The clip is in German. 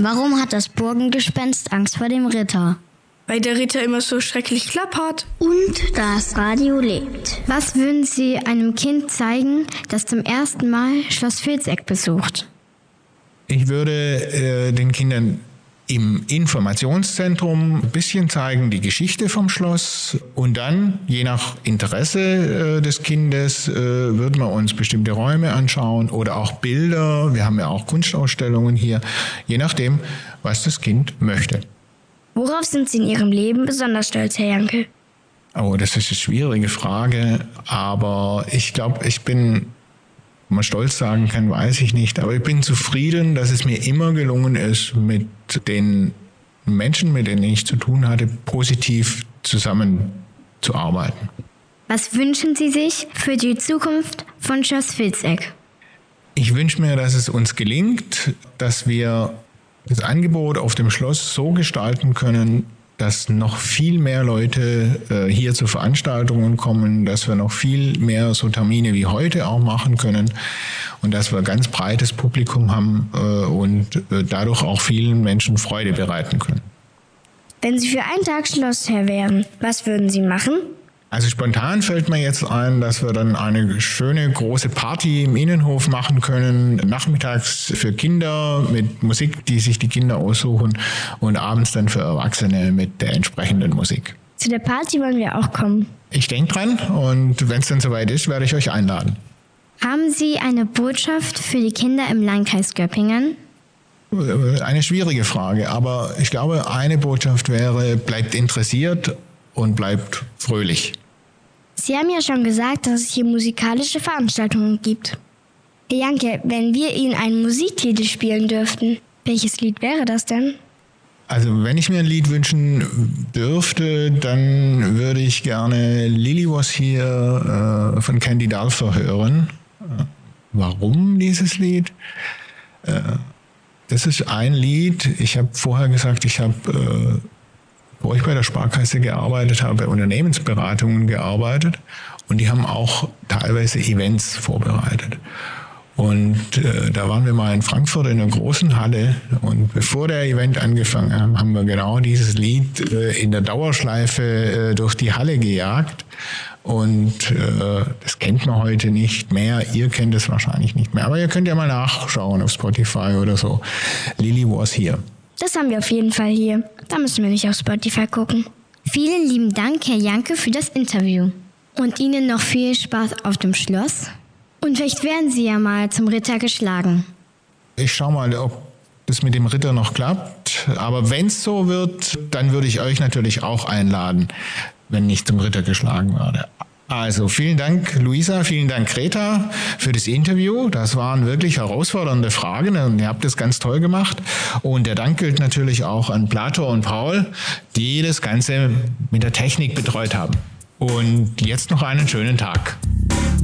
Warum hat das Burgengespenst Angst vor dem Ritter? Weil der Ritter immer so schrecklich klappert. Und das Radio lebt. Was würden Sie einem Kind zeigen, das zum ersten Mal Schloss Vilseck besucht? Ich würde den Kindern im Informationszentrum ein bisschen zeigen, die Geschichte vom Schloss. Und dann, je nach Interesse des Kindes, würden wir uns bestimmte Räume anschauen oder auch Bilder. Wir haben ja auch Kunstausstellungen hier, je nachdem, was das Kind möchte. Worauf sind Sie in Ihrem Leben besonders stolz, Herr Janke? Oh, das ist eine schwierige Frage, aber ich glaube, ob man stolz sagen kann, weiß ich nicht. Aber ich bin zufrieden, dass es mir immer gelungen ist, mit den Menschen, mit denen ich zu tun hatte, positiv zusammenzuarbeiten. Was wünschen Sie sich für die Zukunft von Schloss Vilseck? Ich wünsche mir, dass es uns gelingt, dass wir das Angebot auf dem Schloss so gestalten können, dass noch viel mehr Leute hier zu Veranstaltungen kommen, dass wir noch viel mehr so Termine wie heute auch machen können und dass wir ein ganz breites Publikum haben und dadurch auch vielen Menschen Freude bereiten können. Wenn Sie für einen Tag Schlossherr wären, was würden Sie machen? Also spontan fällt mir jetzt ein, dass wir dann eine schöne große Party im Innenhof machen können, nachmittags für Kinder mit Musik, die sich die Kinder aussuchen und abends dann für Erwachsene mit der entsprechenden Musik. Zu der Party wollen wir auch kommen. Ich denke dran und wenn es dann soweit ist, werde ich euch einladen. Haben Sie eine Botschaft für die Kinder im Landkreis Göppingen? Eine schwierige Frage, aber ich glaube, eine Botschaft wäre, bleibt interessiert und bleibt fröhlich. Sie haben ja schon gesagt, dass es hier musikalische Veranstaltungen gibt. Herr Janke, wenn wir Ihnen einen Musiktitel spielen dürften, welches Lied wäre das denn? Also wenn ich mir ein Lied wünschen dürfte, dann würde ich gerne Lily Was Here von Candy Dulfer hören. Warum dieses Lied? Das ist ein Lied, ich habe vorher gesagt, wo ich bei der Sparkasse gearbeitet habe, bei Unternehmensberatungen gearbeitet und die haben auch teilweise Events vorbereitet. Und da waren wir mal in Frankfurt in einer großen Halle und bevor der Event angefangen hat, haben wir genau dieses Lied in der Dauerschleife durch die Halle gejagt. Und das kennt man heute nicht mehr. Ihr kennt es wahrscheinlich nicht mehr. Aber ihr könnt ja mal nachschauen auf Spotify oder so. Lily Was Here. Das haben wir auf jeden Fall hier. Da müssen wir nicht auf Spotify gucken. Vielen lieben Dank, Herr Janke, für das Interview. Und Ihnen noch viel Spaß auf dem Schloss. Und vielleicht werden Sie ja mal zum Ritter geschlagen. Ich schau mal, ob das mit dem Ritter noch klappt. Aber wenn es so wird, dann würde ich euch natürlich auch einladen, wenn ich zum Ritter geschlagen werde. Also vielen Dank, Luisa, vielen Dank, Greta, für das Interview. Das waren wirklich herausfordernde Fragen und ihr habt das ganz toll gemacht. Und der Dank gilt natürlich auch an Plato und Paul, die das Ganze mit der Technik betreut haben. Und jetzt noch einen schönen Tag.